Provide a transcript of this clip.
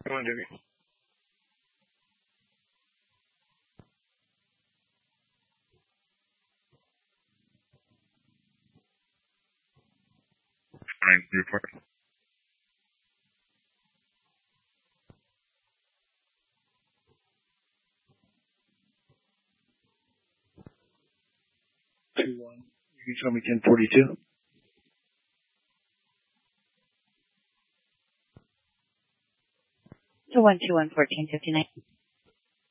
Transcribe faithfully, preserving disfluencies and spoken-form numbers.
Come on, Jimmy. Fine, report. Two one. You can show me ten forty-two. Two one two one fourteen fifty nine.